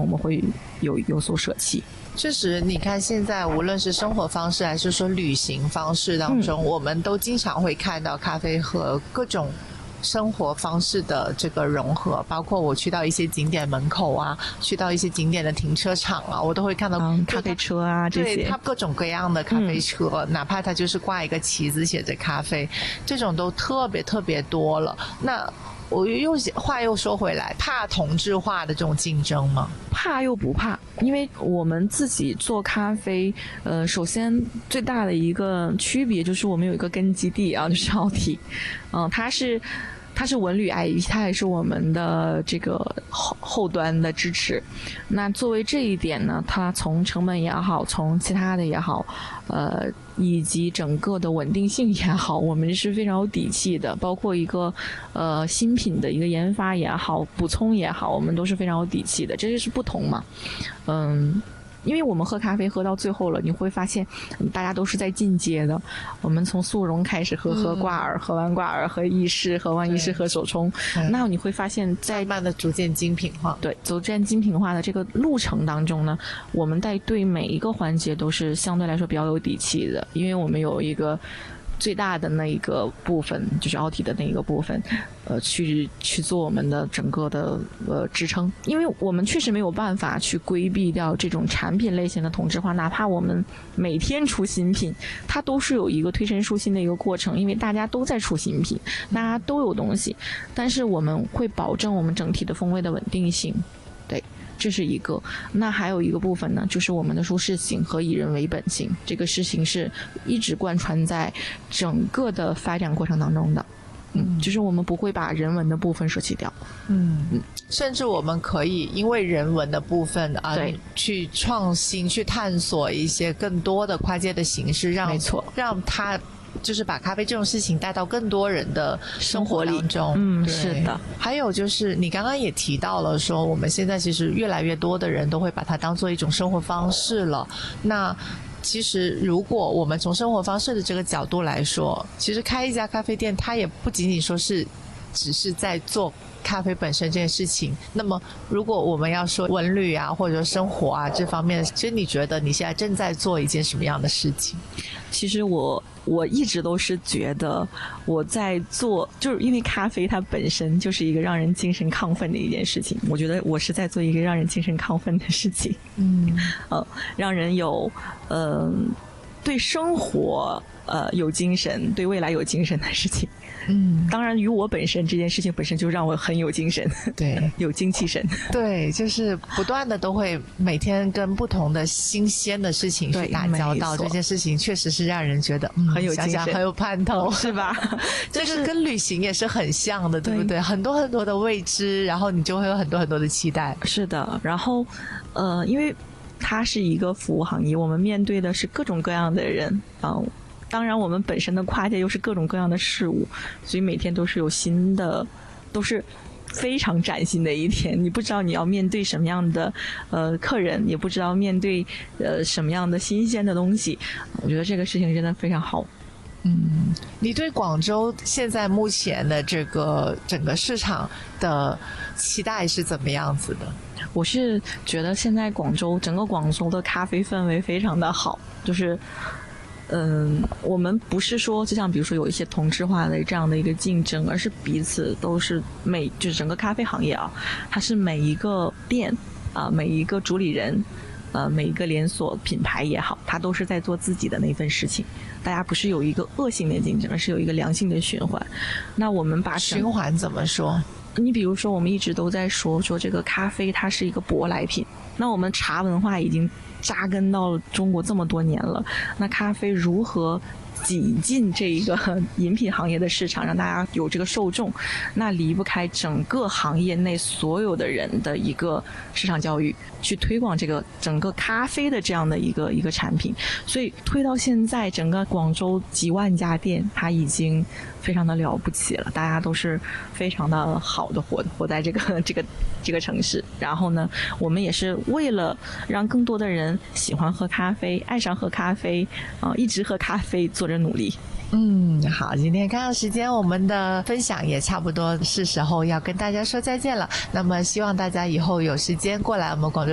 我们会有所舍弃。 确实你看现在无论是生活方式还是说旅行方式当中，我们都经常会看到咖啡和各种生活方式的这个融合，包括我去到一些景点门口啊，去到一些景点的停车场啊，我都会看到咖啡车啊，这些对，它各种各样的咖啡车，哪怕它就是挂一个旗子写着咖啡，这种都特别特别多了。那我话又说回来，怕同质化的这种竞争吗？ 怕又不怕，因为我们自己做咖啡，首先最大的一个区别就是我们有一个根基地啊，就是奥体，它是文旅 IE， 它也是我们的这个后端的支持。那作为这一点呢，它从成本也好，从其他的也好，以及整个的稳定性也好，我们是非常有底气的。包括一个新品的一个研发也好，补充也好，我们都是非常有底气的。这就是不同嘛，因为我们喝咖啡喝到最后了，你会发现大家都是在进阶的。我们从速溶开始喝挂耳，喝完挂耳喝意式，喝完意式喝手冲。那你会发现在慢慢的逐渐精品化。 对，逐渐精品化的这个路程当中呢，我们在对每一个环节都是相对来说比较有底气的，因为我们有一个最大的那一个部分，就是奥体的那一个部分，去做我们的整个的支撑。因为我们确实没有办法去规避掉这种产品类型的同质化，哪怕我们每天出新品，它都是有一个推陈出新的一个过程，因为大家都在出新品，大家都有东西，但是我们会保证我们整体的风味的稳定性。对，这是一个。那还有一个部分呢，就是我们的舒适性和以人为本性，这个事情是一直贯穿在整个的发展过程当中的。就是我们不会把人文的部分舍弃掉。 甚至我们可以因为人文的部分去创新，去探索一些更多的跨界的形式，让它就是把咖啡这种事情带到更多人的生活当中。 是的。 还有就是你刚刚也提到了说，我们现在其实越来越多的人都会把它当做一种生活方式了。那其实如果我们从生活方式的这个角度来说，其实开一家咖啡店它也不仅仅说是只是在做咖啡本身这件事情。那么如果我们要说文旅啊或者说生活啊这方面，其实你觉得你现在正在做一件什么样的事情？ 其实我一直都是觉得我在做，就是因为咖啡它本身就是一个让人精神亢奋的一件事情，我觉得我是在做一个让人精神亢奋的事情。让人有对生活有精神，对未来有精神的事情。当然与我本身这件事情本身就让我很有精神， 对， 有精气神。 对，就是不断的都会每天跟不同的新鲜的事情去打交道，这件事情确实是让人觉得很有精神， 想想很有盼头， 是吧？ 这个跟旅行也是很像的，对不对？很多很多的未知，然后你就会有很多很多的期待。 是的，然后因为它是一个服务行业，我们面对的是各种各样的人当然我们本身的跨界又是各种各样的事物，所以每天都是有新的，都是非常崭新的一天。你不知道你要面对什么样的客人，也不知道面对什么样的新鲜的东西。我觉得这个事情真的非常好。 你对广州现在目前的这个整个市场的期待是怎么样子的？ 我是觉得现在整个广州的咖啡氛围非常的好，就是我们不是说就像比如说有一些同质化的这样的一个竞争，而是彼此都是就是整个咖啡行业它是每一个店每一个主理人每一个连锁品牌也好，它都是在做自己的那份事情。大家不是有一个恶性的竞争，而是有一个良性的循环。那我们把循环怎么说？ 你比如说我们一直都在说这个咖啡它是一个舶来品，那我们茶文化已经扎根到中国这么多年了，那咖啡如何挤进这个饮品行业的市场，让大家有这个受众，那离不开整个行业内所有的人的一个市场教育，去推广这个整个咖啡的这样的一个产品。所以推到现在，整个广州几万家店，它已经非常的了不起了，大家都是非常的好的活在这个城市。然后呢，我们也是为了让更多的人喜欢喝咖啡，爱上喝咖啡一直喝咖啡做着努力。 好，今天看到时间，我们的分享也差不多是时候要跟大家说再见了。那么希望大家以后有时间过来我们广州